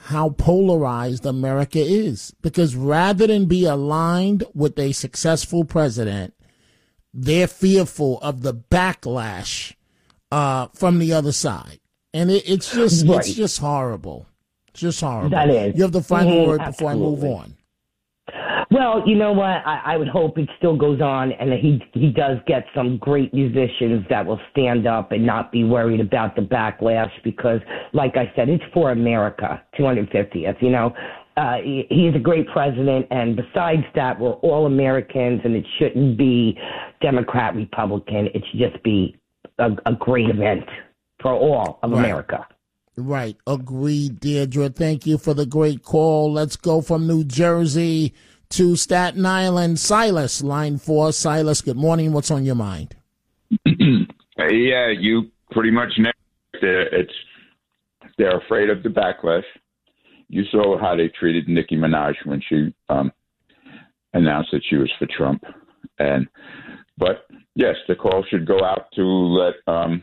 how polarized America is. Because rather than be aligned with a successful president, they're fearful of the backlash from the other side. And it's just horrible. It's just horrible. That is. You have the final word absolutely. before I move on. Well, you know what? I would hope it still goes on, and he does get some great musicians that will stand up and not be worried about the backlash because, like I said, it's for America, 250th, you know. He's a great president, and besides that, we're all Americans, and it shouldn't be Democrat, Republican. It should just be a great event for all of America. Right. Agreed, Deirdre. Thank you for the great call. Let's go from New Jersey to Staten Island. Silas, line 4. Silas, good morning. What's on your mind? Yeah, you pretty much nailed it. They're afraid of the backlash. You saw how they treated Nicki Minaj when she announced that she was for Trump. But yes, the call should go out to let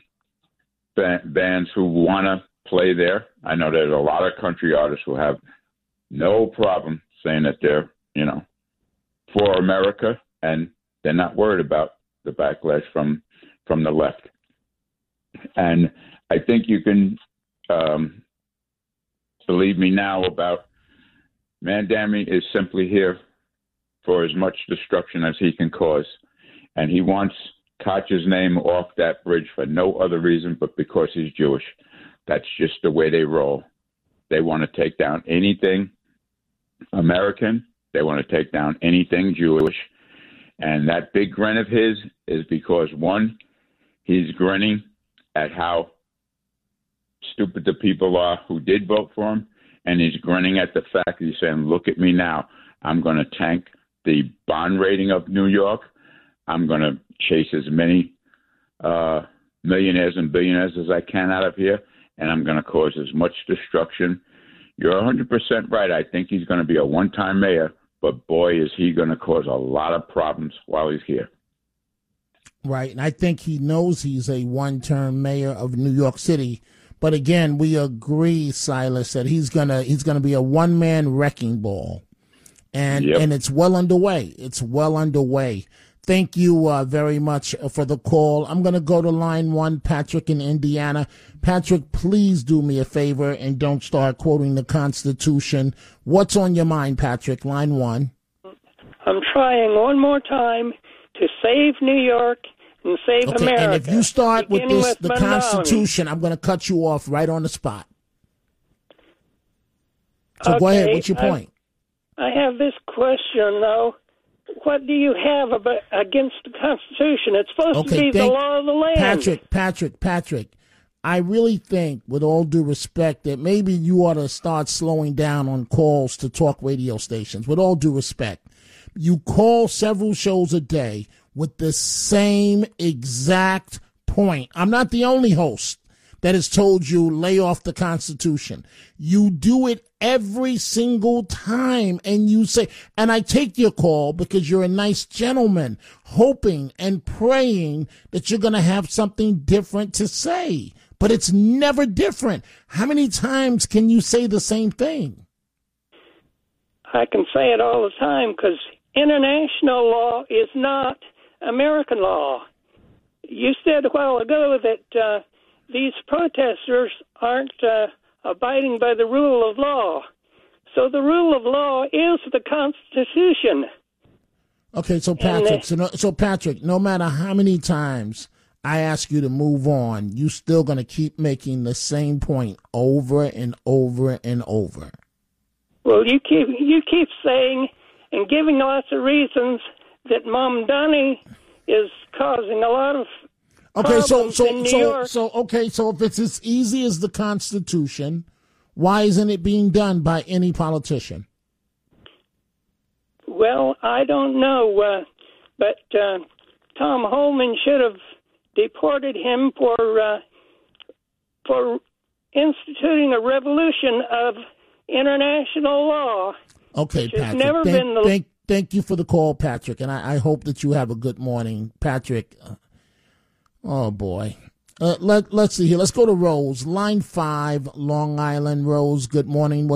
bands who want to play there. I know there's a lot of country artists who have no problem saying that they're, for America, and they're not worried about the backlash from the left. And I think you can believe me now about Mandami is simply here for as much destruction as he can cause. And he wants Koch's name off that bridge for no other reason but because he's Jewish. That's just the way they roll. They want to take down anything American. They want to take down anything Jewish. And that big grin of his is because, one, he's grinning at how stupid the people are who did vote for him. And he's grinning at the fact that he's saying, look at me now. I'm going to tank the bond rating of New York. I'm going to chase as many millionaires and billionaires as I can out of here. And I'm going to cause as much destruction. You're 100% right. I think he's going to be a one-time mayor, but boy, is he going to cause a lot of problems while he's here. Right, and I think he knows he's a one-term mayor of New York City. But again, we agree, Silas, that he's gonna be a one-man wrecking ball, and it's well underway. It's well underway. Thank you very much for the call. I'm going to go to line 1, Patrick in Indiana. Patrick, please do me a favor and don't start quoting the Constitution. What's on your mind, Patrick? Line 1. I'm trying one more time to save New York and save America. And if you start with the Constitution, I'm going to cut you off right on the spot. So go ahead. What's your point? I have this question, though. What do you have against the Constitution? It's supposed to be the law of the land. Patrick, I really think, with all due respect, that maybe you ought to start slowing down on calls to talk radio stations. With all due respect, you call several shows a day with the same exact point. I'm not the only host that has told you lay off the Constitution. You do it every single time, and you say, and I take your call because you're a nice gentleman, hoping and praying that you're going to have something different to say. But it's never different. How many times can you say the same thing? I can say it all the time because international law is not American law. You said a while ago that these protesters aren't abiding by the rule of law. So the rule of law is the Constitution. Okay, so Patrick, no matter how many times I ask you to move on, you still going to keep making the same point over and over and over. Well, you keep saying and giving lots of reasons that Mamdani is causing a lot of so if it's as easy as the Constitution, why isn't it being done by any politician? Well, I don't know, but Tom Holman should have deported him for instituting a revolution of international law. Okay, Patrick. Thank you for the call, Patrick, and I hope that you have a good morning, Patrick. Oh, boy. Let's see here. Let's go to Rose. Line 5, Long Island. Rose, good morning.